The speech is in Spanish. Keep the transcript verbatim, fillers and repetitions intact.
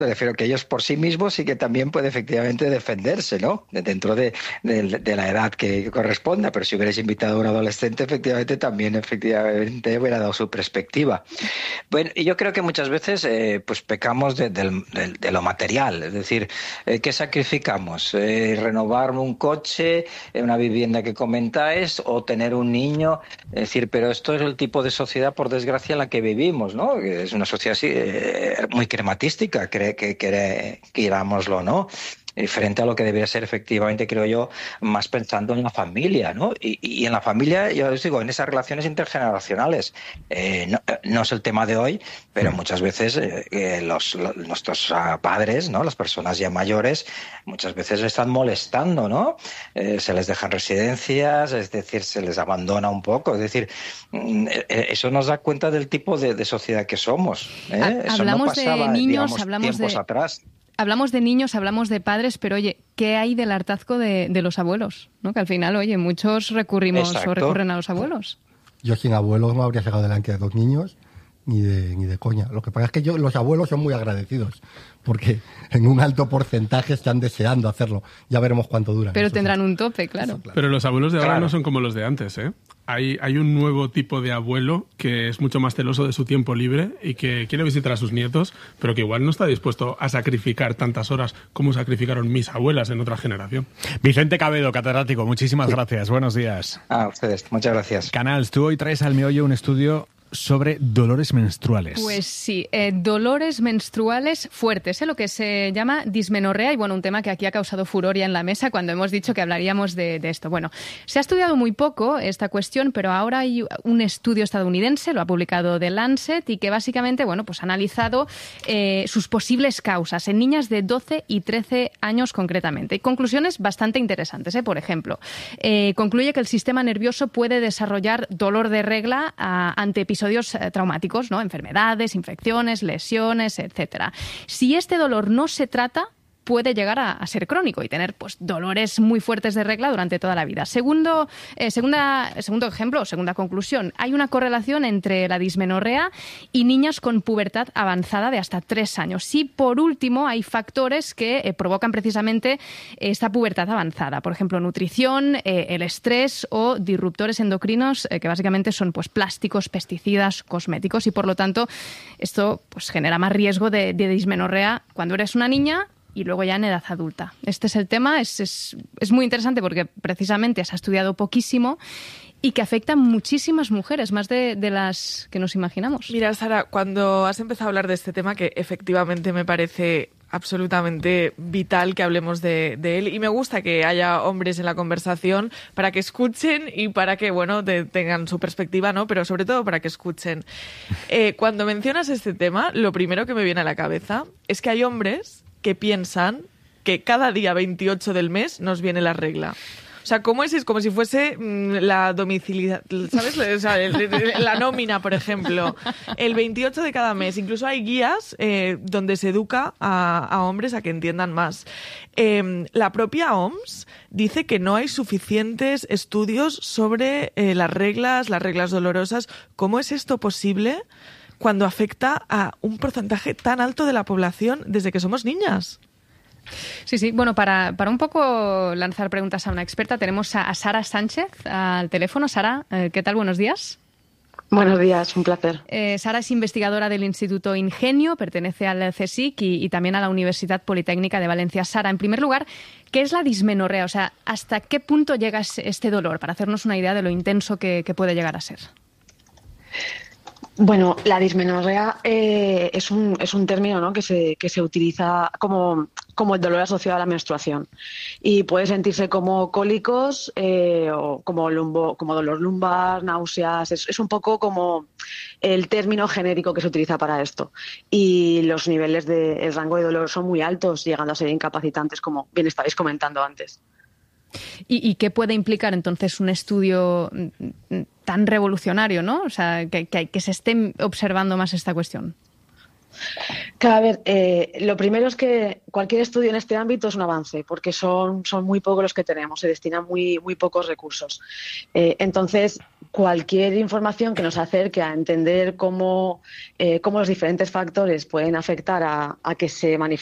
Me refiero que ellos por sí mismos sí que también puede efectivamente defenderse, ¿no? Dentro de, de, de la edad que corresponda, pero si hubierais invitado a un adolescente, efectivamente también efectivamente hubiera dado su perspectiva. Bueno, y yo creo que muchas veces eh, pues pecamos de, de, de, de lo material, es decir, eh, ¿qué sacrificamos? Eh, ¿Renovar un coche, eh, una vivienda que comentáis, o tener un niño? Es decir, pero esto es el tipo de sociedad, por desgracia, en la que vivimos, ¿no? Es una sociedad así, eh, muy crematística, cree que, que querámoslo, ¿no? Y frente a lo que debería ser, efectivamente, creo yo, más pensando en la familia, ¿no? Y, y en la familia, yo os digo, en esas relaciones intergeneracionales. Eh, no, no es el tema de hoy, pero muchas veces eh, los, los, nuestros uh, padres, ¿no? Las personas ya mayores, muchas veces están molestando, ¿no? Eh, se les dejan residencias, es decir, se les abandona un poco. Es decir, eh, eso nos da cuenta del tipo de, de sociedad que somos. ¿eh? Eso hablamos no pasaba, de niños, digamos, hablamos tiempos de... atrás. Hablamos de niños, hablamos de padres, pero oye, ¿qué hay del hartazgo de, de los abuelos? ¿No? Que al final, oye, muchos recurrimos Exacto. o recurren a los abuelos. Yo sin abuelos no habría llegado delante de dos niños ni de, ni de coña. Lo que pasa es que yo, los abuelos son muy agradecidos, porque en un alto porcentaje están deseando hacerlo. Ya veremos cuánto dura. Pero tendrán un tope, claro. Eso, claro. Pero los abuelos de ahora Claro. no son como los de antes, ¿eh? Hay, hay un nuevo tipo de abuelo que es mucho más celoso de su tiempo libre y que quiere visitar a sus nietos, pero que igual no está dispuesto a sacrificar tantas horas como sacrificaron mis abuelas en otra generación. Vicente Cabedo, catedrático, muchísimas gracias. Buenos días. A ustedes, muchas gracias. Canals, tú hoy traes al meollo un estudio sobre dolores menstruales. Pues sí, eh, dolores menstruales fuertes, ¿eh? Lo que se llama dismenorrea, y bueno, un tema que aquí ha causado furor ya en la mesa cuando hemos dicho que hablaríamos de, de esto. Bueno, se ha estudiado muy poco esta cuestión, pero ahora hay un estudio estadounidense, lo ha publicado The Lancet, y que básicamente, bueno, pues ha analizado eh, sus posibles causas en niñas de doce y trece años concretamente. Y conclusiones bastante interesantes, ¿eh? Por ejemplo, eh, concluye que el sistema nervioso puede desarrollar dolor de regla a, ante episodios episodios eh, traumáticos, ¿no? Enfermedades, infecciones, lesiones, etcétera. Si este dolor no se trata, puede llegar a, a ser crónico y tener pues dolores muy fuertes de regla durante toda la vida. Segundo, eh, segunda, segundo ejemplo, segunda conclusión, hay una correlación entre la dismenorrea y niñas con pubertad avanzada de hasta tres años. Y por último, hay factores que eh, provocan precisamente esta pubertad avanzada. Por ejemplo, nutrición, eh, el estrés o disruptores endocrinos, eh, que básicamente son pues plásticos, pesticidas, cosméticos, y por lo tanto esto pues genera más riesgo de, de dismenorrea cuando eres una niña y luego ya en edad adulta. Este es el tema, es, es, es muy interesante porque precisamente se ha estudiado poquísimo y que afecta a muchísimas mujeres, más de, de las que nos imaginamos. Mira, Sara, cuando has empezado a hablar de este tema, que efectivamente me parece absolutamente vital que hablemos de, de él, y me gusta que haya hombres en la conversación para que escuchen y para que, bueno, te, tengan su perspectiva, ¿no? Pero sobre todo para que escuchen. Eh, cuando mencionas este tema, lo primero que me viene a la cabeza es que hay hombres que piensan que cada día veintiocho del mes nos viene la regla. O sea, ¿cómo es? Es como si fuese mmm, la domiciliación, ¿sabes? O sea, el, el, la nómina, por ejemplo. El veintiocho de cada mes. Incluso hay guías eh, donde se educa a, a hombres a que entiendan más. Eh, la propia O M S dice que no hay suficientes estudios sobre eh, las reglas, las reglas dolorosas. ¿Cómo es esto posible cuando afecta a un porcentaje tan alto de la población desde que somos niñas? Sí, sí. Bueno, para, para un poco lanzar preguntas a una experta, tenemos a, a Sara Sánchez al teléfono. Sara, eh, ¿qué tal? Buenos días. Buenos días, un placer. Eh, Sara es investigadora del Instituto Ingenio, pertenece al CSIC y, y también a la Universidad Politécnica de Valencia. Sara, en primer lugar, ¿qué es la dismenorrea? O sea, ¿hasta qué punto llega este dolor? Para hacernos una idea de lo intenso que, que puede llegar a ser. Bueno, la dismenorrea eh, es un es un término, ¿no? que se que se utiliza como como el dolor asociado a la menstruación, y puede sentirse como cólicos eh, o como lumbo, como dolor lumbar, náuseas. Es, es un poco como el término genérico que se utiliza para esto, y los niveles de el rango de dolor son muy altos, llegando a ser incapacitantes, como bien estabais comentando antes. ¿Y, y qué puede implicar entonces un estudio tan revolucionario, ¿no? O sea, que, que, que se esté observando más esta cuestión. Claro, a ver, eh, lo primero es que cualquier estudio en este ámbito es un avance, porque son, son muy pocos los que tenemos, se destinan muy, muy pocos recursos. Eh, entonces, cualquier información que nos acerque a entender cómo, eh, cómo los diferentes factores pueden afectar a, a que se manifieste